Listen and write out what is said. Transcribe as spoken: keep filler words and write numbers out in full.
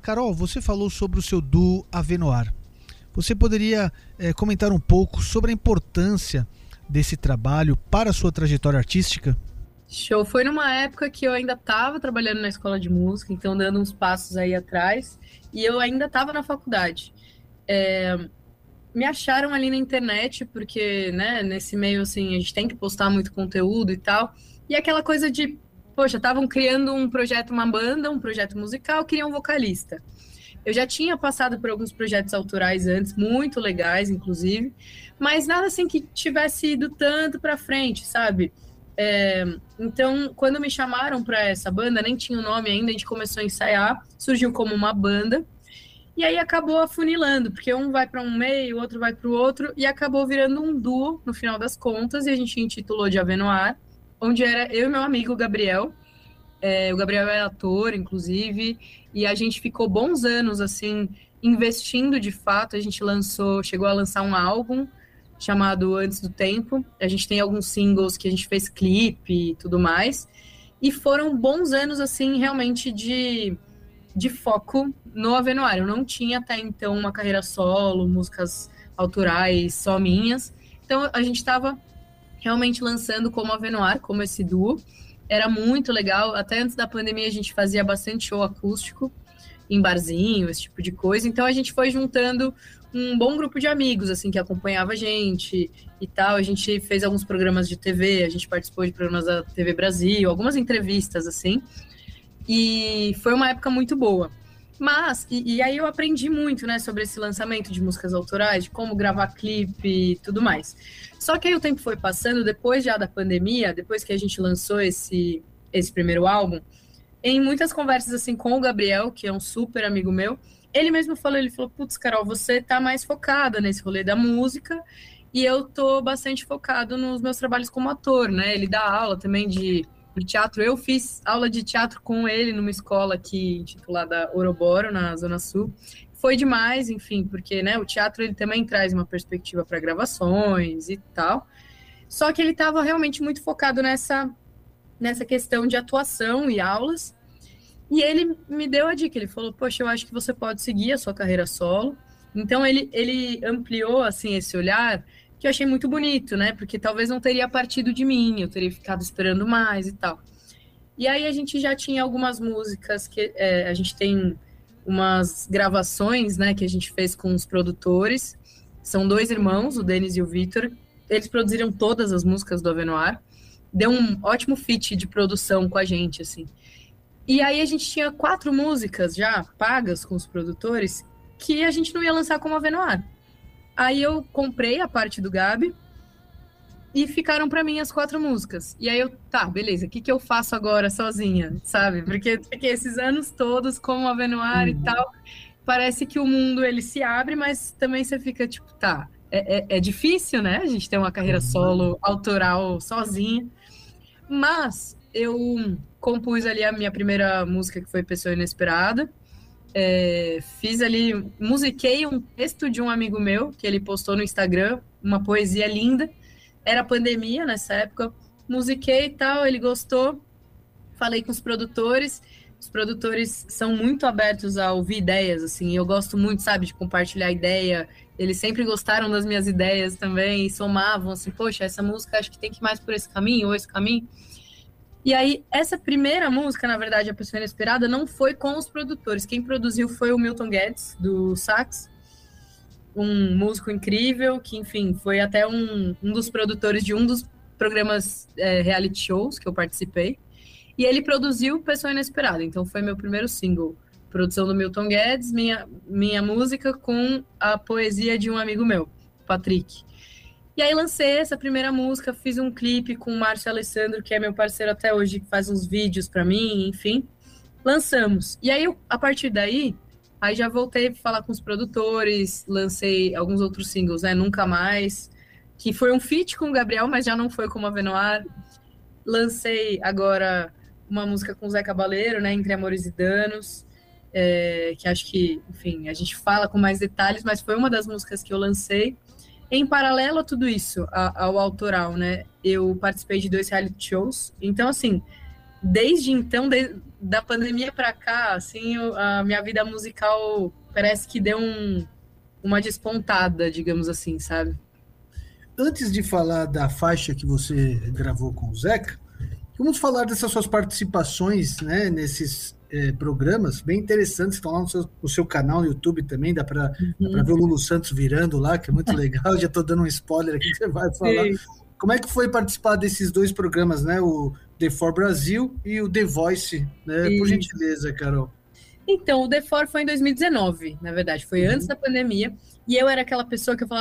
Carol, você falou sobre o seu duo Avenoar. Você poderia é, comentar um pouco sobre a importância desse trabalho para a sua trajetória artística? Show. Foi numa época que eu ainda estava trabalhando na escola de música, então dando uns passos aí atrás, e eu ainda estava na faculdade. É, me acharam ali na internet, porque, né, nesse meio, assim, a gente tem que postar muito conteúdo e tal, e aquela coisa de, poxa, estavam criando um projeto, uma banda, um projeto musical, queriam um vocalista. Eu já tinha passado por alguns projetos autorais antes, muito legais, inclusive, mas nada assim que tivesse ido tanto para frente, sabe? É, então, quando me chamaram para essa banda, nem tinha o nome ainda, a gente começou a ensaiar, surgiu como uma banda, e aí acabou afunilando, porque um vai para um meio, o outro vai para o outro, e acabou virando um duo no final das contas, e a gente intitulou de Avenoar, onde era eu e meu amigo Gabriel. É, o Gabriel é ator, inclusive, e a gente ficou bons anos, assim, investindo de fato. A gente lançou, chegou a lançar um álbum chamado Antes do Tempo. A gente tem alguns singles que a gente fez clipe e tudo mais. E foram bons anos, assim, realmente de, de foco no Avenoar. Eu não tinha até então uma carreira solo, músicas autorais só minhas. Então a gente estava realmente lançando como Avenoar, como esse duo. Era muito legal. Até antes da pandemia a gente fazia bastante show acústico em barzinho, esse tipo de coisa. Então a gente foi juntando um bom grupo de amigos, assim, que acompanhava a gente e tal. A gente fez alguns programas de T V, a gente participou de programas da T V Brasil, algumas entrevistas, assim. E foi uma época muito boa. Mas, e, e aí eu aprendi muito, né, sobre esse lançamento de músicas autorais, de como gravar clipe e tudo mais. Só que aí o tempo foi passando, depois já da pandemia, depois que a gente lançou esse, esse primeiro álbum, em muitas conversas, assim, com o Gabriel, que é um super amigo meu, ele mesmo falou, ele falou, putz, Carol, você tá mais focada nesse rolê da música, e eu tô bastante focado nos meus trabalhos como ator, né? Ele dá aula também de de teatro. Eu fiz aula de teatro com ele numa escola aqui intitulada Oroboro, na Zona Sul. Foi demais, enfim, porque, né, o teatro ele também traz uma perspectiva para gravações e tal. Só que ele estava realmente muito focado nessa, nessa questão de atuação e aulas. E ele me deu a dica, ele falou, poxa, eu acho que você pode seguir a sua carreira solo. Então ele, ele ampliou, assim, esse olhar, que eu achei muito bonito, né? Porque talvez não teria partido de mim, eu teria ficado esperando mais e tal. E aí a gente já tinha algumas músicas que é, a gente tem umas gravações, né, que a gente fez com os produtores. São dois irmãos, o Denis e o Vitor. Eles produziram todas as músicas do Avenoir. Deu um ótimo feat de produção com a gente, assim. E aí a gente tinha quatro músicas já pagas com os produtores que a gente não ia lançar como Avenoir. Aí eu comprei a parte do Gabi e ficaram para mim as quatro músicas. E aí eu, tá, beleza, o que, que eu faço agora sozinha, sabe? Porque, porque esses anos todos como Avenoir uhum. e tal, parece que o mundo ele se abre, mas também você fica tipo, tá, é, é, é difícil, né? A gente tem uma carreira solo, autoral, sozinha. Mas eu compus ali a minha primeira música, que foi Pessoa Inesperada. É, fiz ali, musiquei um texto de um amigo meu, que ele postou no Instagram, uma poesia linda. Era pandemia nessa época, musiquei e tal, ele gostou. Falei com os produtores, os produtores são muito abertos a ouvir ideias, assim, eu gosto muito, sabe, de compartilhar ideia. Eles sempre gostaram das minhas ideias também, e somavam assim, poxa, essa música acho que tem que ir mais por esse caminho, ou esse caminho. E aí, essa primeira música, na verdade, A Pessoa Inesperada, não foi com os produtores. Quem produziu foi o Milton Guedes, do sax, um músico incrível, que, enfim, foi até um, um dos produtores de um dos programas é, reality shows que eu participei. E ele produziu Pessoa Inesperada, então foi meu primeiro single. Produção do Milton Guedes, minha, minha música com a poesia de um amigo meu, Patrick. E aí lancei essa primeira música, fiz um clipe com o Márcio Alessandro, que é meu parceiro até hoje, que faz uns vídeos para mim, enfim. Lançamos. E aí, a partir daí, aí já voltei a falar com os produtores, lancei alguns outros singles, né? Nunca Mais, que foi um feat com o Gabriel, mas já não foi como Avenoir. Lancei agora uma música com o Zé Cabaleiro, né? Entre Amores e Danos, é, que acho que, enfim, a gente fala com mais detalhes, mas foi uma das músicas que eu lancei. Em paralelo a tudo isso, a, ao autoral, né? Eu participei de dois reality shows. Então, assim, desde então, de, da pandemia pra cá, assim, eu- a minha vida musical parece que deu um, uma despontada, digamos assim, sabe? Antes de falar da faixa que você gravou com o Zeca, vamos falar dessas suas participações, né, nesses eh, programas bem interessantes, estão lá no seu, no seu canal no YouTube também, dá para dá para Uhum. ver o Lulu Santos virando lá, que é muito legal. Já estou dando um spoiler aqui que você vai falar. Sim. Como é que foi participar desses dois programas, né, o The For Brasil e o The Voice, né? Por E, gentileza, Carol. então, o The For foi em dois mil e dezenove, na verdade, foi antes Uhum. da pandemia, e eu era aquela pessoa que eu falava